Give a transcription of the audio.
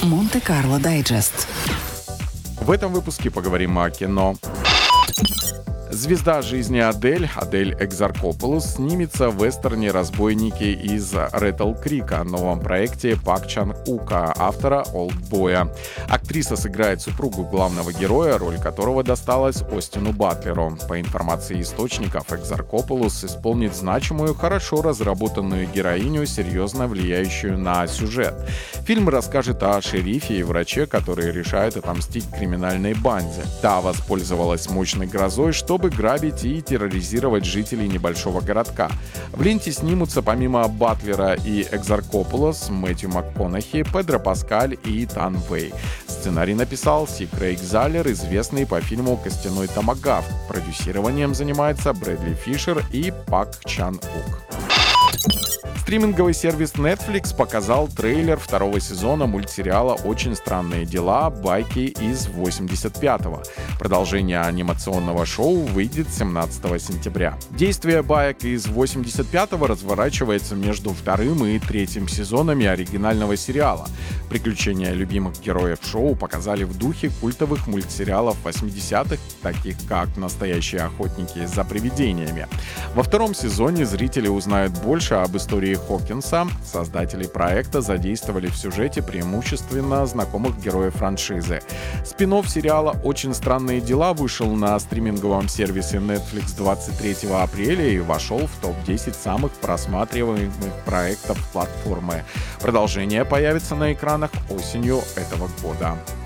Монте-Карло Дайджест. В этом выпуске поговорим о кино. Звезда жизни Адель Экзаркопулос снимется в вестерне «Разбойники из Рэттл-Крика», новом проекте Пак Чан Ука, автора «Олдбоя». Актриса сыграет супругу главного героя, роль которого досталась Остину Батлеру. По информации источников, Экзаркопулос исполнит значимую, хорошо разработанную героиню, серьезно влияющую на сюжет. Фильм расскажет о шерифе и враче, которые решают отомстить криминальной банде. Та воспользовалась мощной грозой, чтобы грабить и терроризировать жителей небольшого городка. В ленте снимутся помимо Батлера и Экзаркопулос Мэтью МакКонахи, Педро Паскаль и Тан Вэй. Сценарий написал Си Крейг Заллер, известный по фильму «Костяной томагавк». Продюсированием занимается Брэдли Фишер и Пак Чан Ук. Стриминговый сервис Netflix показал трейлер второго сезона мультсериала «Очень странные дела. Байки из 85-го». Продолжение анимационного шоу выйдет 17 сентября. Действие «Баек из 85-го» разворачивается между вторым и третьим сезонами оригинального сериала. Приключения любимых героев шоу показали в духе культовых мультсериалов 80-х, таких как «Настоящие охотники за привидениями». Во втором сезоне зрители узнают больше об истории Хокинса. Создатели проекта задействовали в сюжете преимущественно знакомых героев франшизы. Спин-офф сериала «Очень странные дела» вышел на стриминговом сервисе Netflix 23 апреля и вошел в топ-10 самых просматриваемых проектов платформы. Продолжение появится на экранах осенью этого года.